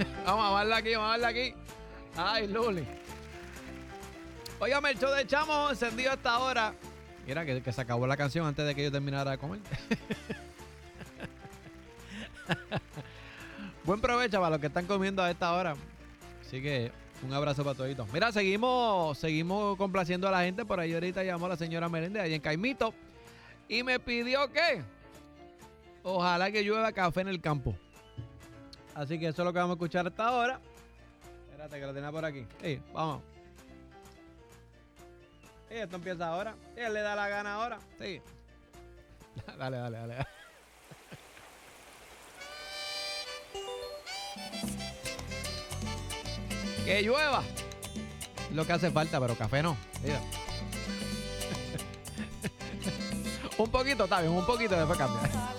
Vamos a darle aquí, vamos a darle aquí. Ay, Luli. Óigame, el show de Chamo encendido hasta ahora. Mira, que se acabó la canción antes de que yo terminara de comer. Buen provecho para los que están comiendo a esta hora. Así que un abrazo para toditos. Mira, seguimos complaciendo a la gente. Por ahí ahorita llamó la señora Meléndez ahí en Caimito y me pidió que ojalá que llueva café en el campo. Así que eso es lo que vamos a escuchar hasta ahora. Espérate que lo tenía por aquí. Sí, vamos. Sí, esto empieza ahora. Sí, él le da la gana ahora. Sí. Dale. Que llueva. Lo que hace falta, pero café no. Mira. Un poquito, está bien, un poquito, después cambia.